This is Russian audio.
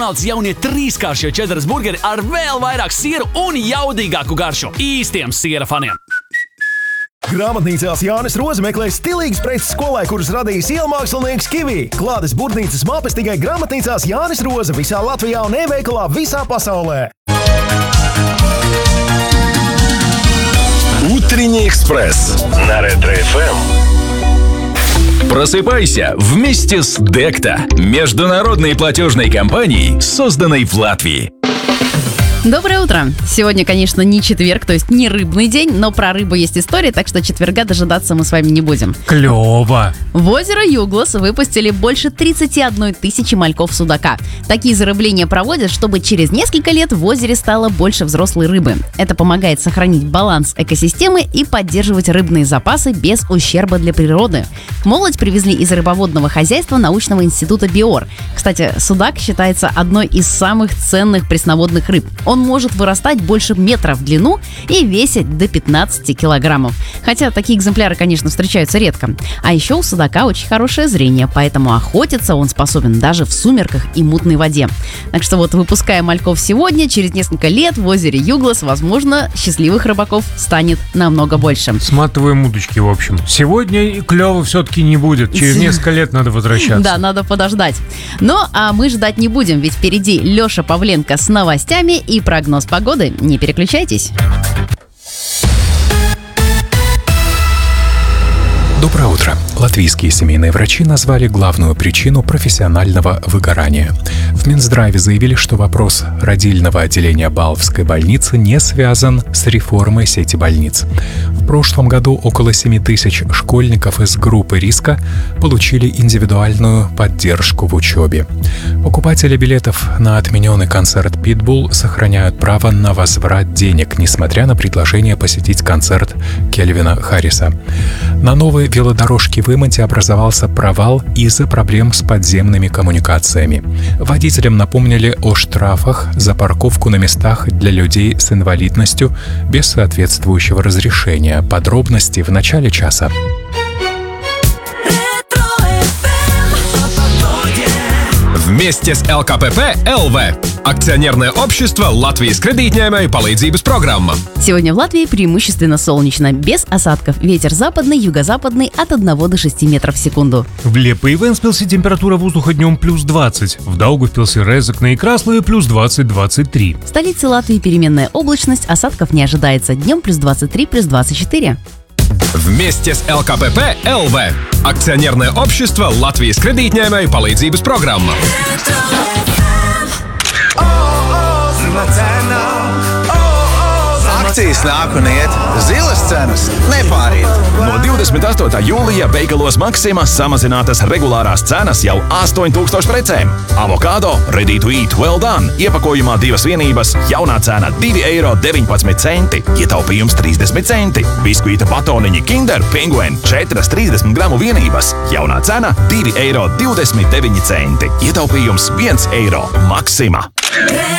Jaunie trīskāršie čeddaras burgeri ar vēl vairāk siera un jaudīgāku garšu. Īstiem siera faniem. Grāmatnīcās Jānis Roze meklē stilīgas preces skolai, kuras radījis ielmākslinieks Kivī. Klātes burtnīcas mapes tikai Grāmatnīcās Jānis Roze visā Latvijā un e-veikalā visā pasaulē. Утренний экспресс на Ретро-ФМ. Просыпайся вместе с Декта, международной платежной компанией, созданной в Латвии. Доброе утро! Сегодня, конечно, не четверг, то есть не рыбный день, но про рыбу есть история, так что четверга дожидаться мы с вами не будем. Клево! В озеро Юглас выпустили больше 31 тысячи мальков судака. Такие зарыбления проводят, чтобы через несколько лет в озере стало больше взрослой рыбы. Это помогает сохранить баланс экосистемы и поддерживать рыбные запасы без ущерба для природы. Молоть привезли из рыбоводного хозяйства научного института БИОР. Кстати, судак считается одной из самых ценных пресноводных рыб. Он может вырастать больше метра в длину и весить до 15 килограммов. Хотя такие экземпляры, конечно, встречаются редко. А еще у судака очень хорошее зрение, поэтому охотиться он способен даже в сумерках и мутной воде. Так что вот, выпуская мальков сегодня, через несколько лет в озере Юглас, возможно, счастливых рыбаков станет намного больше. Сматываем удочки, в общем. Сегодня клево все-таки не будет. Через несколько лет надо возвращаться. Да, надо подождать. Ну, а мы ждать не будем, ведь впереди Леша Павленко с новостями и прогноз погоды. Не переключайтесь. Доброе утро. Латвийские семейные врачи назвали главную причину профессионального выгорания. В Минздраве заявили, что вопрос родильного отделения Балтской больницы не связан с реформой сети больниц. В прошлом году около 7 тысяч школьников из группы риска получили индивидуальную поддержку в учебе. Покупатели билетов на отмененный концерт Питбул сохраняют право на возврат денег, несмотря на предложение посетить концерт Кельвина Харриса. На новой велодорожке в Иманте образовался провал из-за проблем с подземными коммуникациями. Водителям напомнили о штрафах за парковку на местах для людей с инвалидностью без соответствующего разрешения. Подробности в начале часа. Вместе с ЛКПП ЛВ. Акционерное общество Латвijas кредитņēmēju palīdzības программа. Сегодня в Латвии преимущественно солнечно, без осадков. Ветер западный, юго-западный от 1 до 6 метров в секунду. В Лепе и Венспилсе температура воздуха днем плюс 20. В Даугавпилсе, Резекне и Краслове плюс 20-23. В столице Латвии переменная облачность, осадков не ожидается. Днем плюс 23, плюс 24. Вместе с ЛКПП ЛВ. Акционерное общество Латвijas kreditņēmēju palīdzības программа. Akcijas nāk un iet, zilas cenas nepārīt. No 28. jūlija veikalos Maxima samazinātas regulārās cenas jau 8000 precēm. Avokado ready to eat well done. Iepakojumā 2 vienības, jaunā cena 2,19 eiro, ietaupījums 30 centi. Biskvīta batoniņi Kinder Penguin 4 30 gramu vienības, jaunā cena 2,29 eiro, ietaupījums 1 eiro. Maxima.